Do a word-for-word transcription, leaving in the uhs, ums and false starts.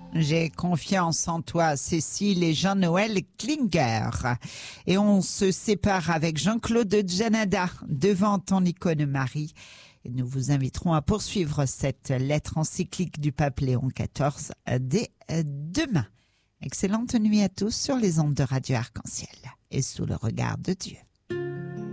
J'ai confiance en toi, Cécile et Jean-Noël Klinger. Et on se sépare avec Jean-Claude Janada devant ton icône Marie. Et nous vous inviterons à poursuivre cette lettre encyclique du pape Léon quatorze dès demain. Excellente nuit à tous sur les ondes de Radio Arc-en-Ciel et sous le regard de Dieu.